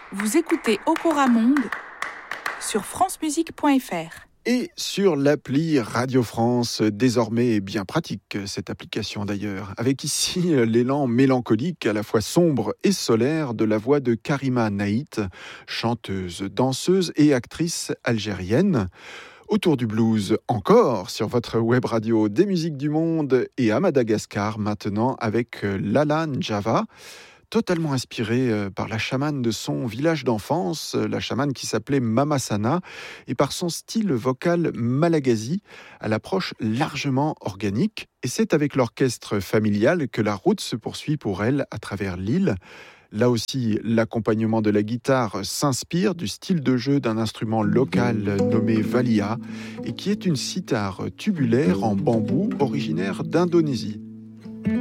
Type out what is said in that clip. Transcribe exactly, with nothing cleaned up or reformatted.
Vous écoutez Okora Monde sur francemusique point f r. Et sur l'appli Radio France, désormais bien pratique, cette application d'ailleurs, avec ici l'élan mélancolique, à la fois sombre et solaire, de la voix de Karima Naït, chanteuse, danseuse et actrice algérienne. Autour du blues encore, sur votre web radio des musiques du monde, et à Madagascar maintenant avec Lala Njava, totalement inspirée par la chamane de son village d'enfance, la chamane qui s'appelait Mama Sana, et par son style vocal malagasy, à l'approche largement organique. Et c'est avec l'orchestre familial que la route se poursuit pour elle à travers l'île. Là aussi, l'accompagnement de la guitare s'inspire du style de jeu d'un instrument local nommé valia, et qui est une cithare tubulaire en bambou originaire d'Indonésie.